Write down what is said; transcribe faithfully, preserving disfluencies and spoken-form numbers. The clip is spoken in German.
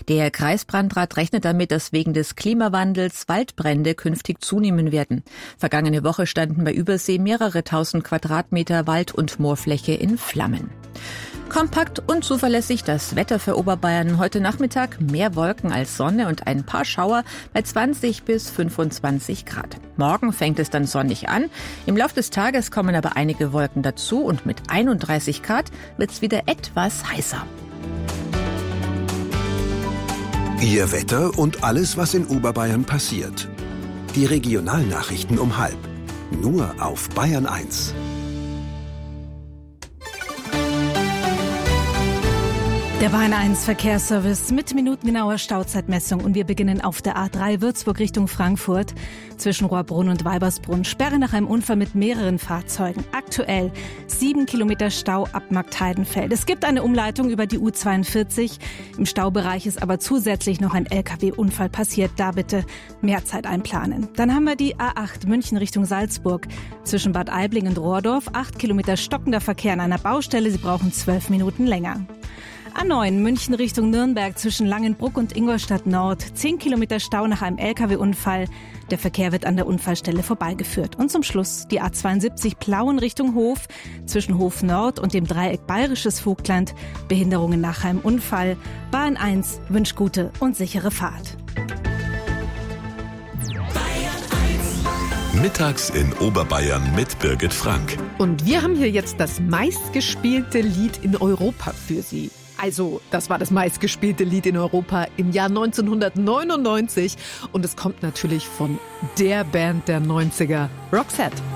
Der Kreisbrandrat rechnet damit, dass wegen des Klimawandels Waldbrände künftig zunehmen werden. Vergangene Woche standen bei Übersee mehrere tausend Quadratmeter Wald- und Moorfläche in Flammen. Kompakt und zuverlässig das Wetter für Oberbayern. Heute Nachmittag mehr Wolken als Sonne und ein paar Schauer bei zwanzig bis fünfundzwanzig Grad. Morgen fängt es dann sonnig an. Im Laufe des Tages kommen aber einige Wolken dazu und mit einunddreißig Grad wird es wieder etwas heißer. Ihr Wetter und alles, was in Oberbayern passiert. Die Regionalnachrichten um halb. Nur auf Bayern eins. Der Bayern eins Verkehrsservice mit minutengenauer Stauzeitmessung und wir beginnen auf der A drei Würzburg Richtung Frankfurt. Zwischen Rohrbrunn und Weibersbrunn Sperre nach einem Unfall mit mehreren Fahrzeugen. Aktuell sieben Kilometer Stau ab Marktheidenfeld. Es gibt eine Umleitung über die U zweiundvierzig. Im Staubereich ist aber zusätzlich noch ein L K W-Unfall passiert. Da bitte mehr Zeit einplanen. Dann haben wir die A acht München Richtung Salzburg. Zwischen Bad Aibling und Rohrdorf acht Kilometer stockender Verkehr an einer Baustelle. Sie brauchen zwölf Minuten länger. A neun München Richtung Nürnberg zwischen Langenbruck und Ingolstadt Nord. zehn Kilometer Stau nach einem L K W-Unfall. Der Verkehr wird an der Unfallstelle vorbeigeführt. Und zum Schluss die A zweiundsiebzig Plauen Richtung Hof. Zwischen Hof Nord und dem Dreieck Bayerisches Vogtland. Behinderungen nach einem Unfall. Bayern eins wünscht gute und sichere Fahrt. Mittags in Oberbayern mit Birgit Frank. Und wir haben hier jetzt das meistgespielte Lied in Europa für Sie. Also, das war das meistgespielte Lied in Europa im Jahr neunzehnhundertneunundneunzig. Und es kommt natürlich von der Band der neunziger, Roxette.